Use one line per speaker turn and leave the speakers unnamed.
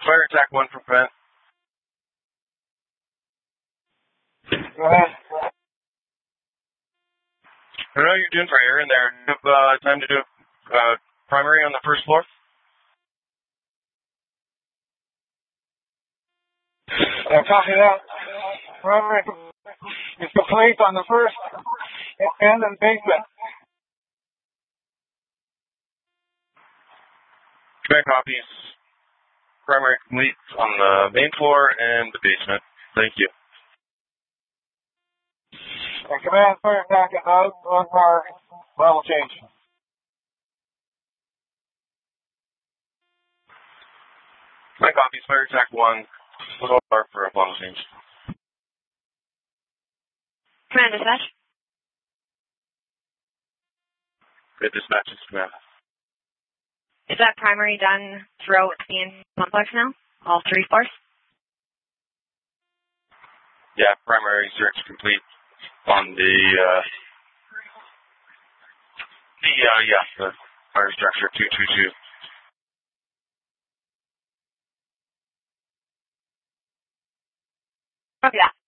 Fire attack 1 for prevent.
Go ahead.
I don't know what you're doing for air in there. Do you have time to do primary on the first floor?
Copy that. Primary is complete on the first and the basement.
Command copies. Primary complete on the main floor and the basement. Thank you.
And command fire attack out on our model change.
Command copies. Fire attack 1. Little bar for a model change.
Command dispatch.
Good dispatches, command.
Is that primary done throughout the complex now? All 3 floors?
Yeah, primary search complete on the fire structure 222.
Copy that.